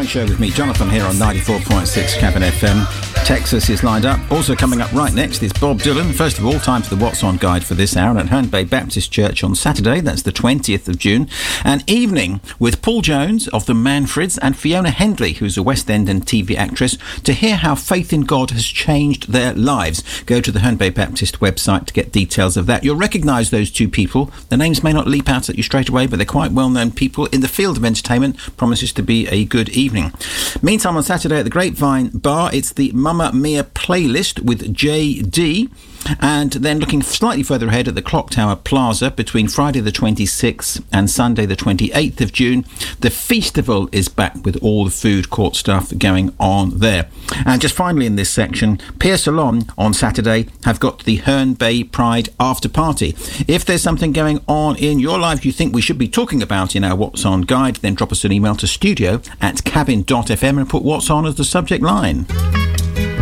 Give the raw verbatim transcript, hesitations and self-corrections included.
Show with me, Jonathan, here on ninety-four point six Cabin F M. Texas is lined up. Also coming up right next is Bob Dylan. First of all, time for the What's On guide for this hour at Herne Bay Baptist Church on Saturday. That's the twentieth of June. An evening with Paul Jones of the Manfreds and Fiona Hendley, who's a West End and T V actress, to hear how faith in God has changed their lives. Go to the Herne Bay Baptist website to get details of that. You'll recognise those two people. The names may not leap out at you straight away, but they're quite well-known people in the field of entertainment. Promises to be a good evening. Meantime, on Saturday at the Grapevine Bar, it's the Mamma Mia playlist with J D. And then looking slightly further ahead at the Clock Tower Plaza between Friday the twenty-sixth and Sunday the twenty-eighth of June, the Feastival is back with all the food court stuff going on there. And just finally in this section, Pier Salon on Saturday have got the Herne Bay Pride After Party. If there's something going on in your life you think we should be talking about in our What's On guide, then drop us an email to studio at cabin dot f m and put What's On as the subject line.